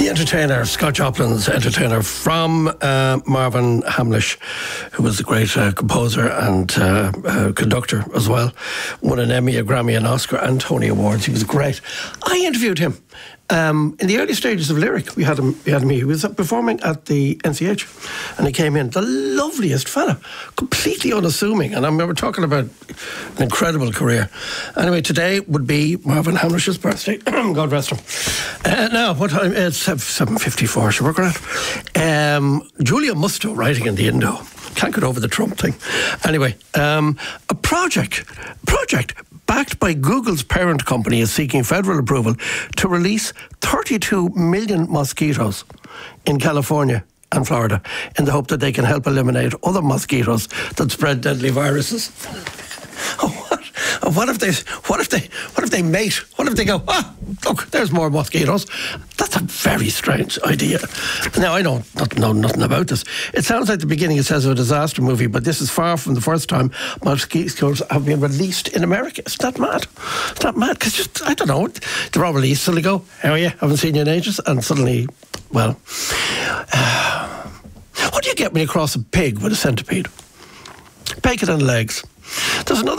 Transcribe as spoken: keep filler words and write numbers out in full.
entertainer, Scott Joplin's entertainer, from uh, Marvin Hamlish, who was a great uh, composer and uh, uh, conductor as well. Won an Emmy, a Grammy, an Oscar and Tony Awards. He was great. I interviewed him um, in the early stages of Lyric. We had him, we had him here. He was performing at the N C H and he came in, the loveliest fella, completely unassuming. And I remember talking about an incredible career. Anyway, today would be Marvin Hamlish's birthday. God rest him. Uh, now, what time? It's seven fifty-four, so we're going to... Um, Julia Musto writing in the Indo. Can't get over the Trump thing. Anyway, um, a project, project backed by Google's parent company is seeking federal approval to release thirty-two million mosquitoes in California and Florida in the hope that they can help eliminate other mosquitoes that spread deadly viruses. Oh, what? Oh, what if they? What if they? What if they mate? What if they go? Ah, look, there's more mosquitoes. That's a very strange idea. Now I don't not, know nothing about this. It sounds like the beginning. It says of a disaster movie, but this is far from the first time mosquitoes have been released in America. It's not mad. It's not mad because just I don't know. They're all released. Suddenly go, how are you? Haven't seen you in ages, and suddenly, well, uh, what do you get when you cross a pig with a centipede? Bacon and legs. There's another